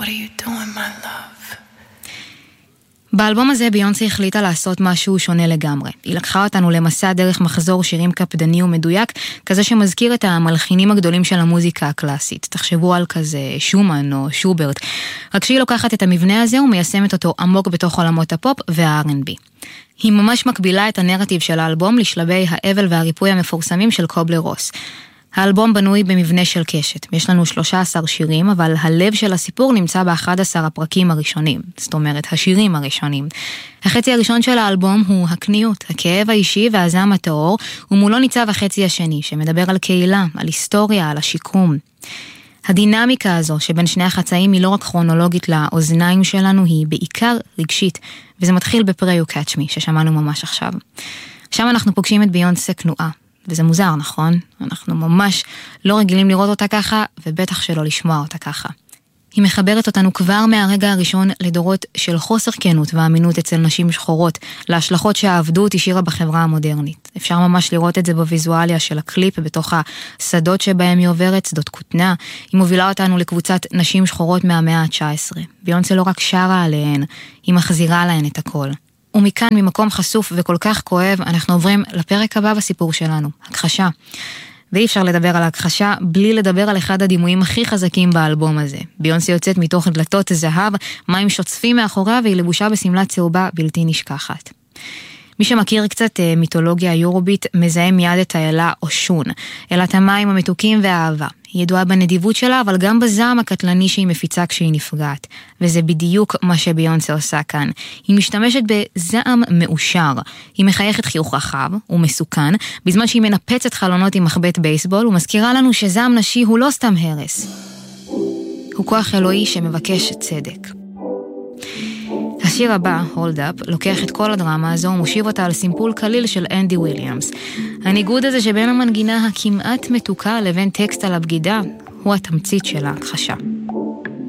What are you doing, my love? באלבום הזה ביונסה החליטה לעשות משהו שונה לגמרי. היא לקחה אותנו למסע דרך מחזור שירים קפדני ומדויק, כזה שמזכיר את המלחינים הגדולים של המוזיקה הקלאסית. תחשבו על כזה שומן או שוברט. רק שהיא לוקחת את המבנה הזה ומיישמת אותו עמוק בתוך עולמות הפופ וה-R&B. היא ממש מקבילה את הנרטיב של האלבום לשלבי האבל והריפוי המפורסמים של קובלר רוס. האלבום בנוי במבנה של קשת. יש לנו 13 שירים, אבל הלב של הסיפור נמצא ב-11 הפרקים הראשונים. זאת אומרת, השירים הראשונים. החצי הראשון של האלבום הוא הקניות, הכאב האישי והזעם הטהור, ומולו ניצב החצי השני, שמדבר על קהילה, על היסטוריה, על השיקום. הדינמיקה הזו שבין שני החצאים היא לא רק כרונולוגית לאוזניים שלנו, היא בעיקר רגשית, וזה מתחיל ב-Pray You Catch Me, ששמענו ממש עכשיו. שם אנחנו פוגשים את ביונסה כנועה. וזה מוזר, נכון? אנחנו ממש לא רגילים לראות אותה ככה, ובטח שלא לשמוע אותה ככה. היא מחברת אותנו כבר מהרגע הראשון לדורות של חוסר כנות ואמינות אצל נשים שחורות, להשלכות שהעבדות השאירה בחברה המודרנית. אפשר ממש לראות את זה בוויזואליה של הקליפ, בתוך השדות שבהם היא עוברת, שדות כותנה. היא מובילה אותנו לקבוצת נשים שחורות מהמאה ה-19. ביונסה לא רק שרה עליהן, היא מחזירה להן את הכל. ומכאן, ממקום חשוף וכל כך כואב, אנחנו עוברים לפרק הבא בסיפור שלנו, הכחשה. ואי אפשר לדבר על הכחשה בלי לדבר על אחד הדימויים הכי חזקים באלבום הזה. ביונסה יוצאת מתוך דלתות זהב, מים שוצפים מאחוריה והיא לבושה בסמלה צהובה בלתי נשכחת. מי שמכיר קצת מיתולוגיה יורוביט מזהה מיד את האלה אושון, אלת המים המתוקים והאהבה. היא ידועה בנדיבות שלה, אבל גם בזעם הקטלני שהיא מפיצה כשהיא נפגעת. וזה בדיוק מה שביונסה עושה כאן. היא משתמשת בזעם מאושר. היא מחייכת חיוך רחב ומסוכן, בזמן שהיא מנפצת חלונות עם מחבט בייסבול, ומזכירה לנו שזעם נשי הוא לא סתם הרס. הוא כוח אלוהי שמבקש צדק. השיר הבא, Hold Up, לוקח את כל הדרמה הזו ומושיב אותה על סימפול קליל של אנדי וויליאמס. הניגוד הזה שבין המנגינה הכמעט מתוקה לבין טקסט על הבגידה הוא התמצית של ההכחשה.